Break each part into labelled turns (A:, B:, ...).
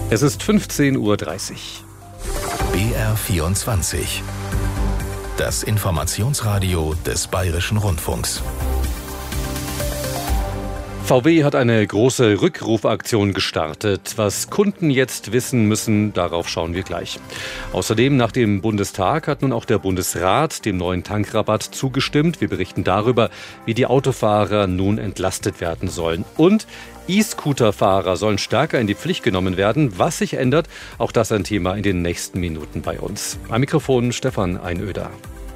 A: Es ist 15:30 Uhr.
B: BR24. Das Informationsradio des Bayerischen Rundfunks.
A: VW hat eine große Rückrufaktion gestartet. Was Kunden jetzt wissen müssen, darauf schauen wir gleich. Außerdem, nach dem Bundestag hat nun auch der Bundesrat dem neuen Tankrabatt zugestimmt. Wir berichten darüber, wie die Autofahrer nun entlastet werden sollen. Und E-Scooter-Fahrer sollen stärker in die Pflicht genommen werden. Was sich ändert, auch das ein Thema in den nächsten Minuten bei uns. Am Mikrofon Stefan Einöder.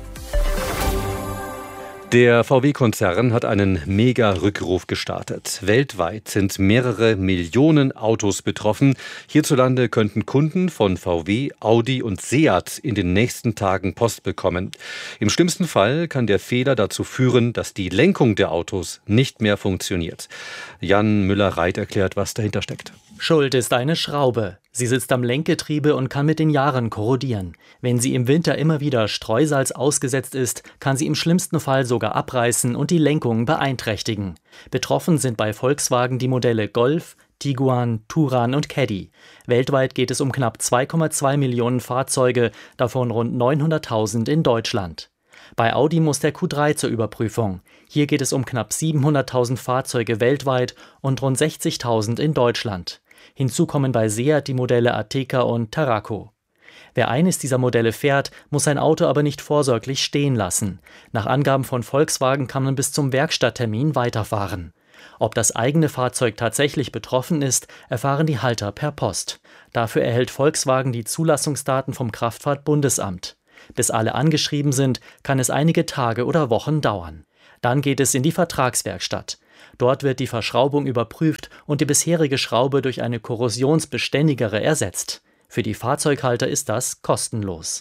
A: Der VW-Konzern hat einen Mega-Rückruf gestartet. Weltweit sind mehrere Millionen Autos betroffen. Hierzulande könnten Kunden von VW, Audi und Seat in den nächsten Tagen Post bekommen. Im schlimmsten Fall kann der Fehler dazu führen, dass die Lenkung der Autos nicht mehr funktioniert. Jan Müller-Reit erklärt, was dahinter steckt.
C: Schuld ist eine Schraube. Sie sitzt am Lenkgetriebe und kann mit den Jahren korrodieren. Wenn sie im Winter immer wieder Streusalz ausgesetzt ist, kann sie im schlimmsten Fall sogar abreißen und die Lenkung beeinträchtigen. Betroffen sind bei Volkswagen die Modelle Golf, Tiguan, Touran und Caddy. Weltweit geht es um knapp 2,2 Millionen Fahrzeuge, davon rund 900.000 in Deutschland. Bei Audi muss der Q3 zur Überprüfung. Hier geht es um knapp 700.000 Fahrzeuge weltweit und rund 60.000 in Deutschland. Hinzu kommen bei Seat die Modelle Ateca und Tarraco. Wer eines dieser Modelle fährt, muss sein Auto aber nicht vorsorglich stehen lassen. Nach Angaben von Volkswagen kann man bis zum Werkstatttermin weiterfahren. Ob das eigene Fahrzeug tatsächlich betroffen ist, erfahren die Halter per Post. Dafür erhält Volkswagen die Zulassungsdaten vom Kraftfahrtbundesamt. Bis alle angeschrieben sind, kann es einige Tage oder Wochen dauern. Dann geht es in die Vertragswerkstatt. Dort wird die Verschraubung überprüft und die bisherige Schraube durch eine korrosionsbeständigere ersetzt. Für die Fahrzeughalter ist das kostenlos.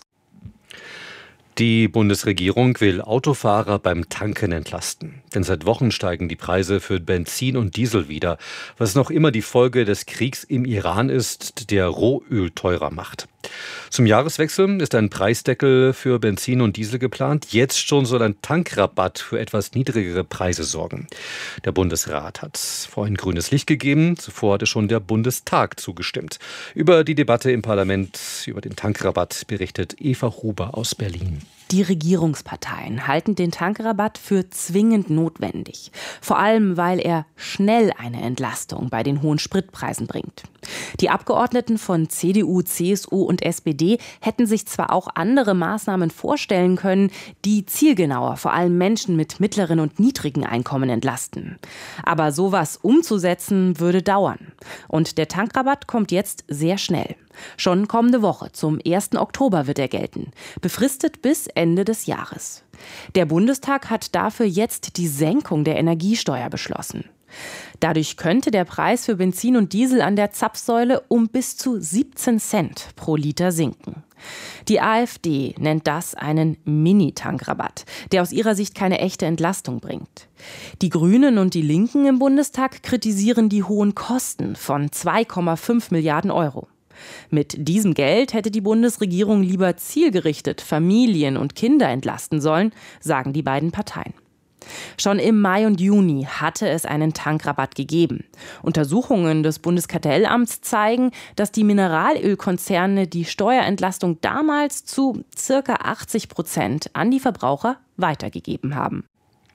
A: Die Bundesregierung will Autofahrer beim Tanken entlasten. Denn seit Wochen steigen die Preise für Benzin und Diesel wieder, was noch immer die Folge des Kriegs im Iran ist, der Rohöl teurer macht. Zum Jahreswechsel ist ein Preisdeckel für Benzin und Diesel geplant. Jetzt schon soll ein Tankrabatt für etwas niedrigere Preise sorgen. Der Bundesrat hat vorhin grünes Licht gegeben. Zuvor hatte schon der Bundestag zugestimmt. Über die Debatte im Parlament über den Tankrabatt berichtet Eva Huber aus Berlin.
D: Die Regierungsparteien halten den Tankrabatt für zwingend notwendig. Vor allem, weil er schnell eine Entlastung bei den hohen Spritpreisen bringt. Die Abgeordneten von CDU, CSU und SPD hätten sich zwar auch andere Maßnahmen vorstellen können, die zielgenauer vor allem Menschen mit mittleren und niedrigen Einkommen entlasten. Aber sowas umzusetzen würde dauern. Und der Tankrabatt kommt jetzt sehr schnell. Schon kommende Woche, zum 1. Oktober wird er gelten, befristet bis Ende des Jahres. Der Bundestag hat dafür jetzt die Senkung der Energiesteuer beschlossen. Dadurch könnte der Preis für Benzin und Diesel an der Zapfsäule um bis zu 17 Cent pro Liter sinken. Die AfD nennt das einen Mini-Tankrabatt, der aus ihrer Sicht keine echte Entlastung bringt. Die Grünen und die Linken im Bundestag kritisieren die hohen Kosten von 2,5 Milliarden Euro. Mit diesem Geld hätte die Bundesregierung lieber zielgerichtet Familien und Kinder entlasten sollen, sagen die beiden Parteien. Schon im Mai und Juni hatte es einen Tankrabatt gegeben. Untersuchungen des Bundeskartellamts zeigen, dass die Mineralölkonzerne die Steuerentlastung damals zu ca. 80% an die Verbraucher weitergegeben haben.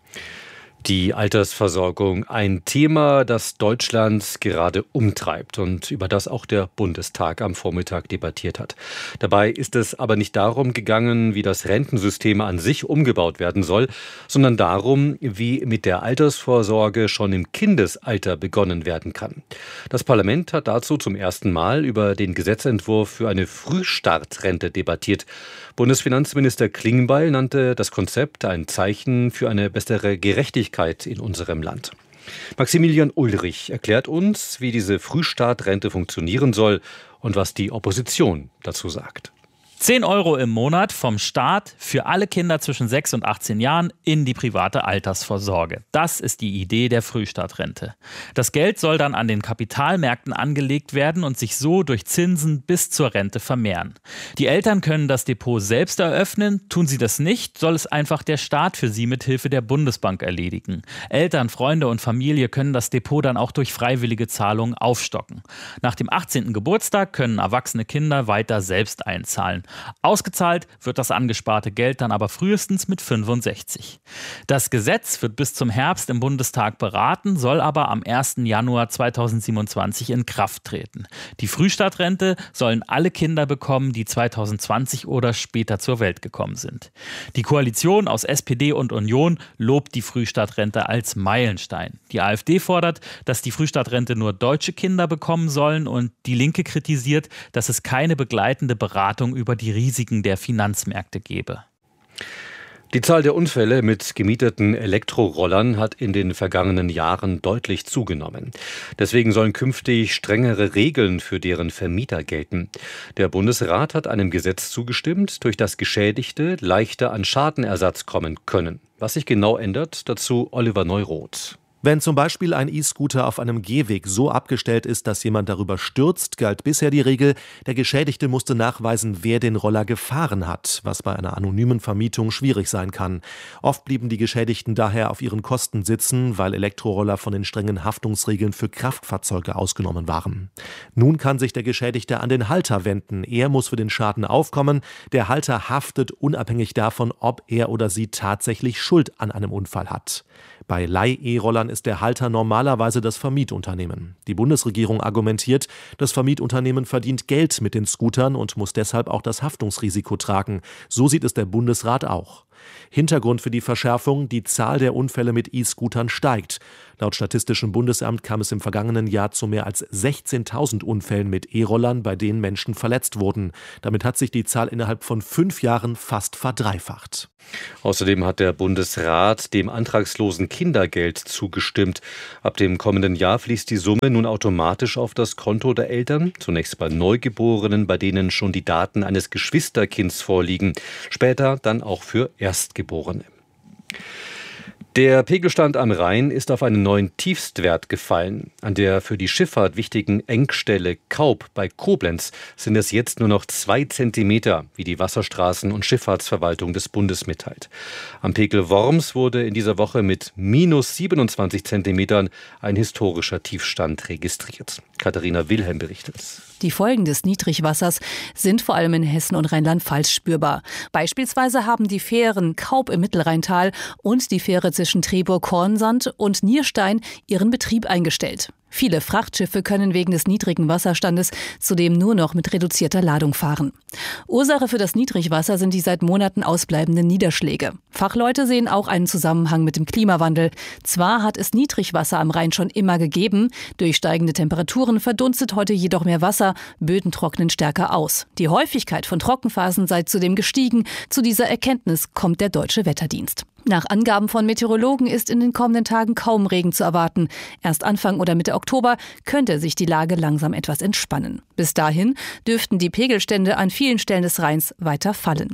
A: Die Altersversorgung, ein Thema, das Deutschland gerade umtreibt und über das auch der Bundestag am Vormittag debattiert hat. Dabei ist es aber nicht darum gegangen, wie das Rentensystem an sich umgebaut werden soll, sondern darum, wie mit der Altersvorsorge schon im Kindesalter begonnen werden kann. Das Parlament hat dazu zum ersten Mal über den Gesetzentwurf für eine Frühstartrente debattiert. Bundesfinanzminister Klingbeil nannte das Konzept ein Zeichen für eine bessere Gerechtigkeit in unserem Land. Maximilian Ulrich erklärt uns, wie diese Frühstartrente funktionieren soll und was die Opposition dazu sagt.
E: 10 € im Monat vom Staat für alle Kinder zwischen 6 und 18 Jahren in die private Altersvorsorge. Das ist die Idee der Frühstartrente. Das Geld soll dann an den Kapitalmärkten angelegt werden und sich so durch Zinsen bis zur Rente vermehren. Die Eltern können das Depot selbst eröffnen. Tun sie das nicht, soll es einfach der Staat für sie mit Hilfe der Bundesbank erledigen. Eltern, Freunde und Familie können das Depot dann auch durch freiwillige Zahlungen aufstocken. Nach dem 18. Geburtstag können erwachsene Kinder weiter selbst einzahlen. Ausgezahlt wird das angesparte Geld dann aber frühestens mit 65. Das Gesetz wird bis zum Herbst im Bundestag beraten, soll aber am 1. Januar 2027 in Kraft treten. Die Frühstartrente sollen alle Kinder bekommen, die 2020 oder später zur Welt gekommen sind. Die Koalition aus SPD und Union lobt die Frühstartrente als Meilenstein. Die AfD fordert, dass die Frühstartrente nur deutsche Kinder bekommen sollen, und die Linke kritisiert, dass es keine begleitende Beratung über die Risiken der Finanzmärkte gebe.
A: Die Zahl der Unfälle mit gemieteten Elektrorollern hat in den vergangenen Jahren deutlich zugenommen. Deswegen sollen künftig strengere Regeln für deren Vermieter gelten. Der Bundesrat hat einem Gesetz zugestimmt, durch das Geschädigte leichter an Schadenersatz kommen können. Was sich genau ändert, dazu Oliver Neuroth.
F: Wenn zum Beispiel ein E-Scooter auf einem Gehweg so abgestellt ist, dass jemand darüber stürzt, galt bisher die Regel, der Geschädigte musste nachweisen, wer den Roller gefahren hat, was bei einer anonymen Vermietung schwierig sein kann. Oft blieben die Geschädigten daher auf ihren Kosten sitzen, weil Elektroroller von den strengen Haftungsregeln für Kraftfahrzeuge ausgenommen waren. Nun kann sich der Geschädigte an den Halter wenden. Er muss für den Schaden aufkommen. Der Halter haftet unabhängig davon, ob er oder sie tatsächlich Schuld an einem Unfall hat. Bei Leih-E-Rollern ist der Halter normalerweise das Vermietunternehmen. Die Bundesregierung argumentiert, das Vermietunternehmen verdient Geld mit den Scootern und muss deshalb auch das Haftungsrisiko tragen. So sieht es der Bundesrat auch. Hintergrund für die Verschärfung: die Zahl der Unfälle mit E-Scootern steigt. Laut Statistischem Bundesamt kam es im vergangenen Jahr zu mehr als 16.000 Unfällen mit E-Rollern, bei denen Menschen verletzt wurden. Damit hat sich die Zahl innerhalb von 5 Jahren fast verdreifacht.
A: Außerdem hat der Bundesrat dem antragslosen Kindergeld zugestimmt. Ab dem kommenden Jahr fließt die Summe nun automatisch auf das Konto der Eltern. Zunächst bei Neugeborenen, bei denen schon die Daten eines Geschwisterkinds vorliegen. Später dann auch für Erstgeborene. Der Pegelstand am Rhein ist auf einen neuen Tiefstwert gefallen. An der für die Schifffahrt wichtigen Engstelle Kaub bei Koblenz sind es jetzt nur noch 2 Zentimeter, wie die Wasserstraßen- und Schifffahrtsverwaltung des Bundes mitteilt. Am Pegel Worms wurde in dieser Woche mit minus 27 Zentimetern ein historischer Tiefstand registriert. Katharina Wilhelm berichtet.
G: Die Folgen des Niedrigwassers sind vor allem in Hessen und Rheinland-Pfalz spürbar. Beispielsweise haben die Fähren Kaub im Mittelrheintal und die Fähre zwischen Trebour-Kornsand und Nierstein ihren Betrieb eingestellt. Viele Frachtschiffe können wegen des niedrigen Wasserstandes zudem nur noch mit reduzierter Ladung fahren. Ursache für das Niedrigwasser sind die seit Monaten ausbleibenden Niederschläge. Fachleute sehen auch einen Zusammenhang mit dem Klimawandel. Zwar hat es Niedrigwasser am Rhein schon immer gegeben, durch steigende Temperaturen verdunstet heute jedoch mehr Wasser, Böden trocknen stärker aus. Die Häufigkeit von Trockenphasen sei zudem gestiegen. Zu dieser Erkenntnis kommt der Deutsche Wetterdienst. Nach Angaben von Meteorologen ist in den kommenden Tagen kaum Regen zu erwarten. Erst Anfang oder Mitte Oktober könnte sich die Lage langsam etwas entspannen. Bis dahin dürften die Pegelstände an vielen Stellen des Rheins weiter fallen.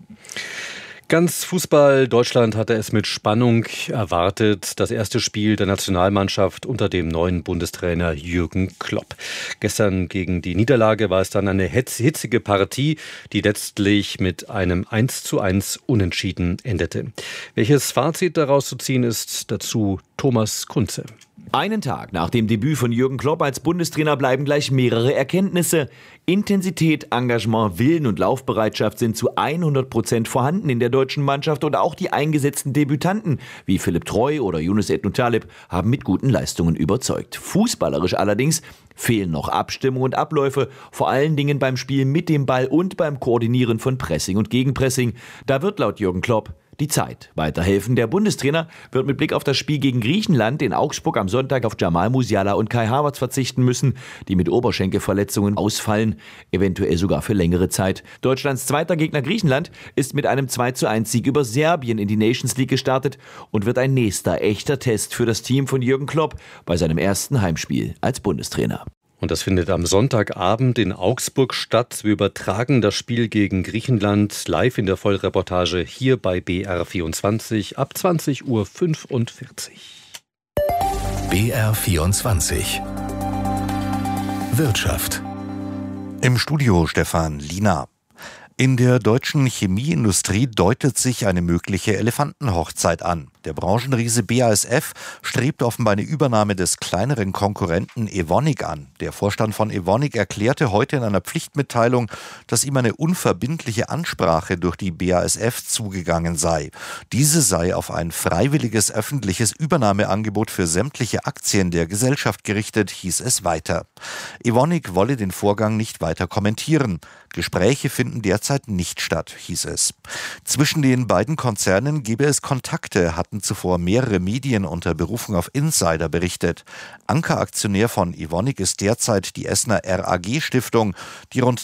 A: Ganz Fußball Deutschland hatte es mit Spannung erwartet. Das erste Spiel der Nationalmannschaft unter dem neuen Bundestrainer Jürgen Klopp. Gestern gegen die Niederlage war es dann eine hitzige Partie, die letztlich mit einem 1:1 Unentschieden endete. Welches Fazit daraus zu ziehen ist, dazu Thomas Kunze.
H: Einen Tag nach dem Debüt von Jürgen Klopp als Bundestrainer bleiben gleich mehrere Erkenntnisse. Intensität, Engagement, Willen und Laufbereitschaft sind zu 100% vorhanden in der deutschen Mannschaft, und auch die eingesetzten Debütanten wie Philipp Treu oder Yunus Ednut-Taleb haben mit guten Leistungen überzeugt. Fußballerisch allerdings fehlen noch Abstimmung und Abläufe, vor allen Dingen beim Spiel mit dem Ball und beim Koordinieren von Pressing und Gegenpressing. Da wird laut Jürgen Klopp die Zeit weiterhelfen. Der Bundestrainer wird mit Blick auf das Spiel gegen Griechenland in Augsburg am Sonntag auf Jamal Musiala und Kai Havertz verzichten müssen, die mit Oberschenkelverletzungen ausfallen, eventuell sogar für längere Zeit. Deutschlands zweiter Gegner Griechenland ist mit einem 2:1 Sieg über Serbien in die Nations League gestartet und wird ein nächster echter Test für das Team von Jürgen Klopp bei seinem ersten Heimspiel als Bundestrainer.
A: Und das findet am Sonntagabend in Augsburg statt. Wir übertragen das Spiel gegen Griechenland live in der Vollreportage hier bei BR24 ab 20:45 Uhr.
B: BR24 Wirtschaft.
I: Im Studio Stefan Liener. In der deutschen Chemieindustrie deutet sich eine mögliche Elefantenhochzeit an. Der Branchenriese BASF strebt offenbar eine Übernahme des kleineren Konkurrenten Evonik an. Der Vorstand von Evonik erklärte heute in einer Pflichtmitteilung, dass ihm eine unverbindliche Ansprache durch die BASF zugegangen sei. Diese sei auf ein freiwilliges öffentliches Übernahmeangebot für sämtliche Aktien der Gesellschaft gerichtet, hieß es weiter. Evonik wolle den Vorgang nicht weiter kommentieren. Gespräche finden derzeit nicht statt, hieß es. Zwischen den beiden Konzernen gebe es Kontakte, hatten zuvor mehrere Medien unter Berufung auf Insider berichtet. Ankeraktionär von Evonik ist derzeit die Essener RAG-Stiftung, die rund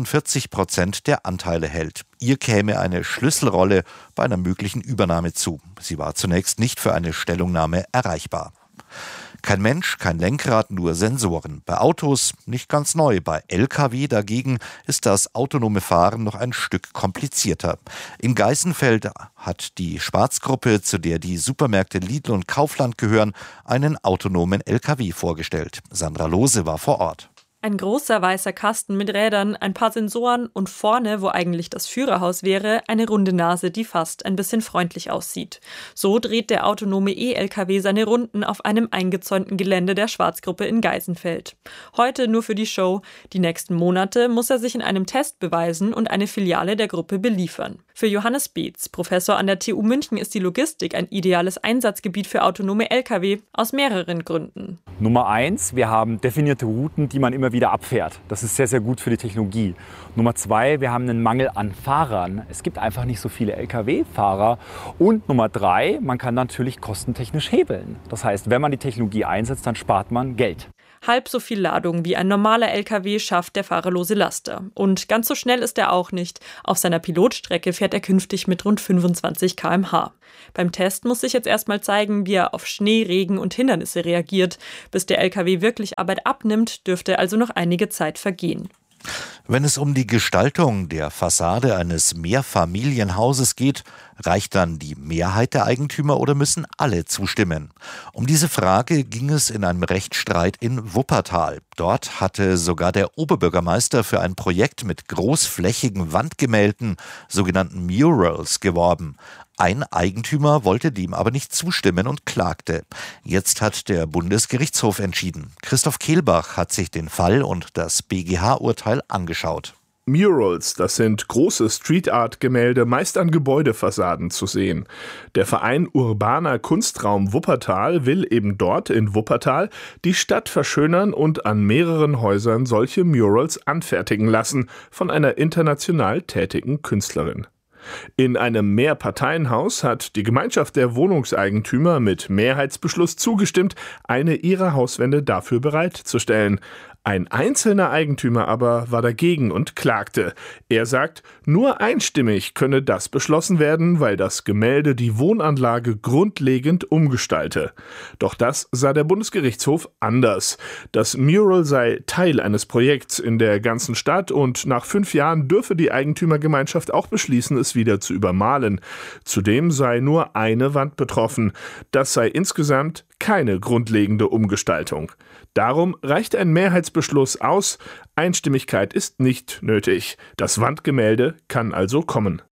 I: 43% der Anteile hält. Ihr käme eine Schlüsselrolle bei einer möglichen Übernahme zu. Sie war zunächst nicht für eine Stellungnahme erreichbar. Kein Mensch, kein Lenkrad, nur Sensoren. Bei Autos nicht ganz neu. Bei Lkw dagegen ist das autonome Fahren noch ein Stück komplizierter. In Geißenfeld hat die Schwarz-Gruppe, zu der die Supermärkte Lidl und Kaufland gehören, einen autonomen Lkw vorgestellt. Sandra Lose war vor Ort.
J: Ein großer weißer Kasten mit Rädern, ein paar Sensoren und vorne, wo eigentlich das Führerhaus wäre, eine runde Nase, die fast ein bisschen freundlich aussieht. So dreht der autonome E-Lkw seine Runden auf einem eingezäunten Gelände der Schwarz-Gruppe in Geißenfeld. Heute nur für die Show. Die nächsten Monate muss er sich in einem Test beweisen und eine Filiale der Gruppe beliefern. Für Johannes Beetz, Professor an der TU München, ist die Logistik ein ideales Einsatzgebiet für autonome Lkw aus mehreren Gründen.
K: Nummer 1, wir haben definierte Routen, die man immer wieder abfährt. Das ist sehr, sehr gut für die Technologie. Nummer 2, wir haben einen Mangel an Fahrern. Es gibt einfach nicht so viele Lkw-Fahrer. Und Nummer 3, man kann natürlich kostentechnisch hebeln. Das heißt, wenn man die Technologie einsetzt, dann spart man Geld.
J: Halb so viel Ladung wie ein normaler Lkw schafft der fahrerlose Laster. Und ganz so schnell ist er auch nicht. Auf seiner Pilotstrecke fährt er künftig mit rund 25 km/h. Beim Test muss sich jetzt erstmal zeigen, wie er auf Schnee, Regen und Hindernisse reagiert. Bis der Lkw wirklich Arbeit abnimmt, dürfte also noch einige Zeit vergehen.
I: Wenn es um die Gestaltung der Fassade eines Mehrfamilienhauses geht, reicht dann die Mehrheit der Eigentümer oder müssen alle zustimmen? Um diese Frage ging es in einem Rechtsstreit in Wuppertal. Dort hatte sogar der Oberbürgermeister für ein Projekt mit großflächigen Wandgemälden, sogenannten Murals, geworben. Ein Eigentümer wollte dem aber nicht zustimmen und klagte. Jetzt hat der Bundesgerichtshof entschieden. Christoph Kehlbach hat sich den Fall und das BGH-Urteil angeschaut.
L: Murals, das sind große Street-Art-Gemälde, meist an Gebäudefassaden zu sehen. Der Verein Urbaner Kunstraum Wuppertal will eben dort in Wuppertal die Stadt verschönern und an mehreren Häusern solche Murals anfertigen lassen von einer international tätigen Künstlerin. In einem Mehrparteienhaus hat die Gemeinschaft der Wohnungseigentümer mit Mehrheitsbeschluss zugestimmt, eine ihrer Hauswände dafür bereitzustellen. Ein einzelner Eigentümer aber war dagegen und klagte. Er sagt, nur einstimmig könne das beschlossen werden, weil das Gemälde die Wohnanlage grundlegend umgestalte. Doch das sah der Bundesgerichtshof anders. Das Mural sei Teil eines Projekts in der ganzen Stadt und nach 5 Jahren dürfe die Eigentümergemeinschaft auch beschließen, es wieder zu übermalen. Zudem sei nur eine Wand betroffen. Das sei insgesamt keine grundlegende Umgestaltung. Darum reicht ein Mehrheitsbeschluss aus. Einstimmigkeit ist nicht nötig. Das Wandgemälde kann also kommen.